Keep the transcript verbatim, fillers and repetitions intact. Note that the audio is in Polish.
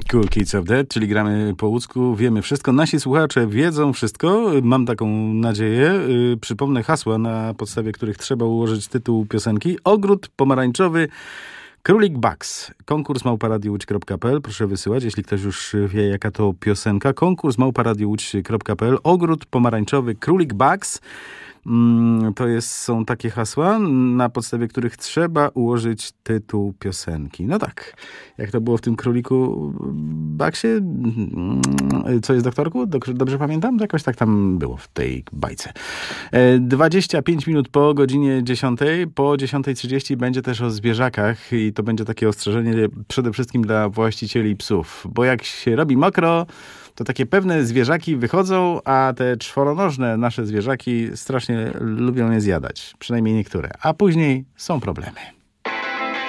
Cool Kids of Dead, czyli gramy po łódzku, wiemy wszystko. Nasi słuchacze wiedzą wszystko, mam taką nadzieję. Yy, przypomnę hasła, na podstawie których trzeba ułożyć tytuł piosenki. Ogród pomarańczowy, Królik Bugs. Konkurs małpa radio łódź kropka p l. Proszę wysyłać, jeśli ktoś już wie, jaka to piosenka. Konkurs małpa radio łódź kropka p l. Ogród pomarańczowy, Królik Bugs. To jest, są takie hasła, na podstawie których trzeba ułożyć tytuł piosenki. No tak, jak to było w tym Króliku Bugsie? Co jest, doktorku? Dobrze pamiętam? Jakoś tak tam było w tej bajce. dwadzieścia pięć minut po godzinie dziesiątej. Po dziesiąta trzydzieści będzie też o zwierzakach i to będzie takie ostrzeżenie przede wszystkim dla właścicieli psów. Bo jak się robi mokro, to takie pewne zwierzaki wychodzą, a te czworonożne nasze zwierzaki strasznie lubią je zjadać. Przynajmniej niektóre. A później są problemy.